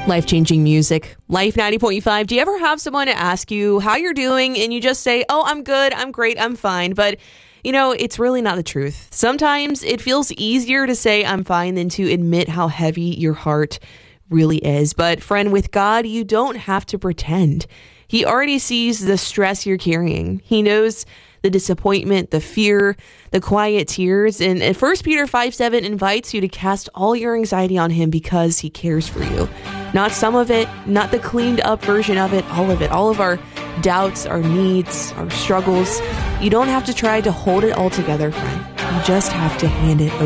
Life-changing music. Life 90.5. Do you ever have someone ask you how you're doing and you just say, oh, I'm good, I'm great, I'm fine. But, it's really not the truth. Sometimes it feels easier to say I'm fine than to admit how heavy your heart really is. But friend, with God, you don't have to pretend. He already sees the stress you're carrying. He knows the disappointment, the fear, the quiet tears. And 1 Peter 5:7 invites you to cast all your anxiety on him because he cares for you. Not some of it, not the cleaned up version of it, all of it. All of our doubts, our needs, our struggles. You don't have to try to hold it all together, friend. You just have to hand it over.